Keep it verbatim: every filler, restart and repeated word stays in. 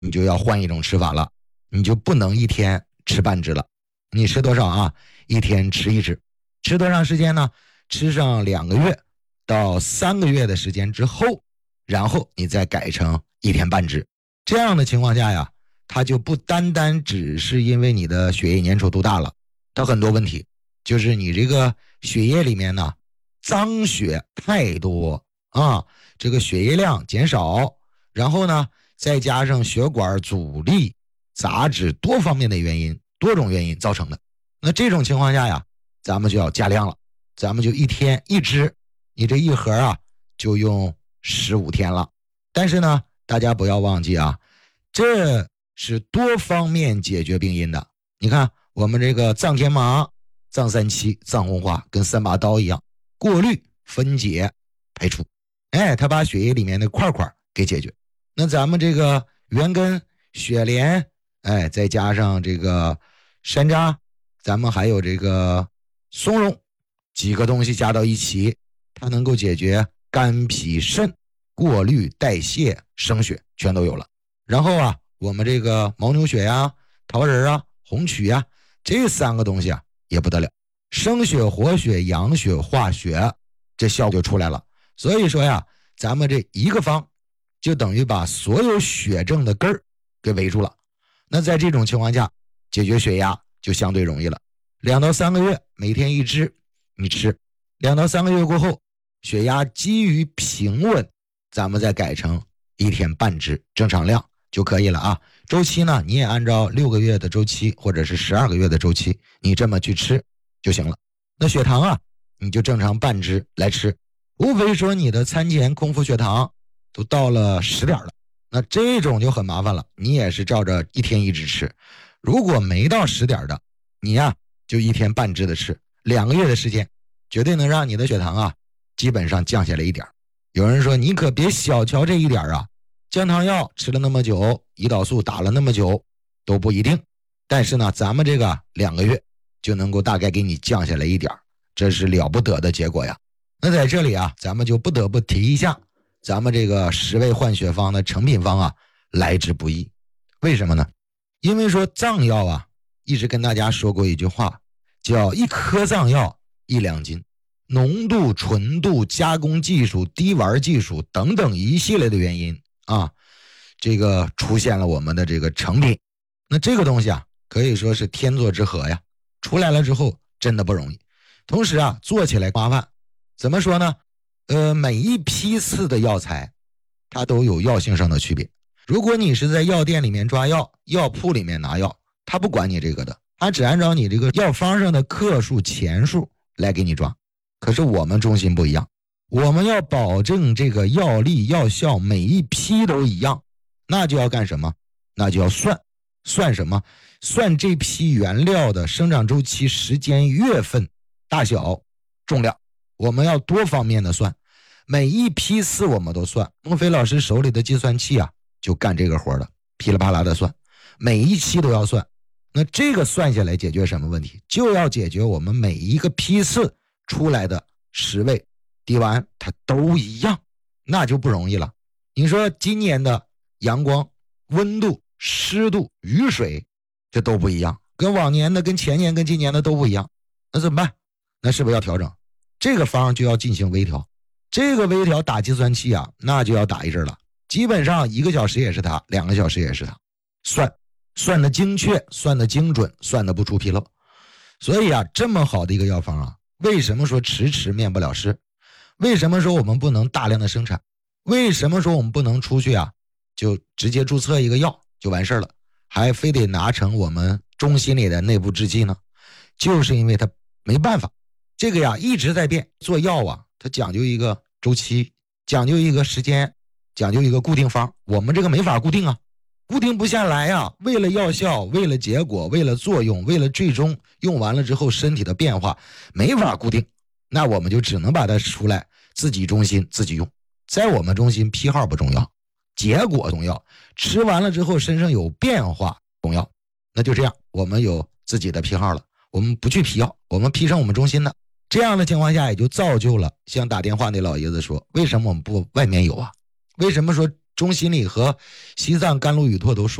你就要换一种吃法了，你就不能一天吃半只了。你吃多少啊？一天吃一只。吃多长时间呢？吃上两个月到三个月的时间之后，然后你再改成一天半只。这样的情况下呀，它就不单单只是因为你的血液粘稠度大了，它很多问题就是你这个血液里面呢脏血太多啊，这个血液量减少，然后呢再加上血管阻力、杂质多方面的原因，多种原因造成的。那这种情况下呀，咱们就要加量了，咱们就一天一支，你这一盒啊就用十五天了。但是呢，大家不要忘记啊，这是多方面解决病因的。你看我们这个藏天麻、藏三七、藏红花跟三把刀一样，过滤、分解、排除，哎，它把血液里面的块块给解决。那咱们这个元根、雪莲，哎，再加上这个山楂，咱们还有这个松茸，几个东西加到一起，它能够解决肝脾肾、过滤代谢、生血全都有了。然后啊，我们这个牦牛血呀、桃仁啊、红曲呀，这三个东西啊也不得了，生血、活血、养血、化血，这效果就出来了。所以说呀，咱们这一个方就等于把所有血症的根儿给围住了。那在这种情况下，解决血压就相对容易了。两到三个月每天一支你吃，两到三个月过后，血压基于平稳，咱们再改成一天半支正常量就可以了啊。周期呢，你也按照六个月的周期或者是十二个月的周期，你这么去吃就行了。那血糖啊，你就正常半支来吃，无非说你的餐前空腹血糖都到了十点了，那这种就很麻烦了，你也是照着一天一支吃。如果没到十点的，你呀、啊、就一天半支的吃，两个月的时间绝对能让你的血糖啊基本上降下来一点。有人说你可别小瞧这一点啊，降糖药吃了那么久，胰岛素打了那么久都不一定，但是呢咱们这个两个月就能够大概给你降下来一点，这是了不得的结果呀。那在这里啊，咱们就不得不提一下咱们这个十味换血方的成品方啊来之不易。为什么呢？因为说藏药啊，一直跟大家说过一句话，叫一颗藏药一两斤，浓度、纯度、加工技术、滴丸技术等等一系列的原因啊，这个出现了我们的这个成品。那这个东西啊，可以说是天作之合呀，出来了之后真的不容易。同时啊，做起来麻烦。怎么说呢？呃，每一批次的药材，它都有药性上的区别。如果你是在药店里面抓药，药铺里面拿药，他不管你这个的，他只按照你这个药方上的克数、钱数来给你抓。可是我们中心不一样，我们要保证这个药力、药效每一批都一样，那就要干什么？那就要算。算什么？算这批原料的生长周期、时间、月份、大小、重量，我们要多方面的算，每一批次我们都算。孟非老师手里的计算器啊，就干这个活的，噼里啪啦的算，每一期都要算。那这个算下来解决什么问题？就要解决我们每一个批次出来的十味滴丸它都一样，那就不容易了。你说今年的阳光、温度、湿度、雨水，这都不一样，跟往年的、跟前年、跟今年的都不一样，那怎么办？那是不是要调整？这个方就要进行微调。这个微调打计算器啊，那就要打一阵了，基本上一个小时也是它，两个小时也是它，算算的精确，算的精准，算的不出纰漏。所以啊，这么好的一个药方啊，为什么说迟迟面不了事？为什么说我们不能大量的生产？为什么说我们不能出去啊就直接注册一个药就完事了，还非得拿成我们中心里的内部制剂呢？就是因为它没办法，这个呀一直在变。做药啊，它讲究一个周期，讲究一个时间，讲究一个固定方，我们这个没法固定啊，固定不下来啊。为了药效，为了结果，为了作用，为了最终用完了之后身体的变化，没法固定，那我们就只能把它出来自己中心自己用。在我们中心批号不重要，结果重要，吃完了之后身上有变化重要。那就这样，我们有自己的批号了，我们不去批药，我们批上我们中心的。这样的情况下也就造就了像打电话那老爷子说，为什么我们不外面有啊？为什么说中心里和西藏甘露雨托都属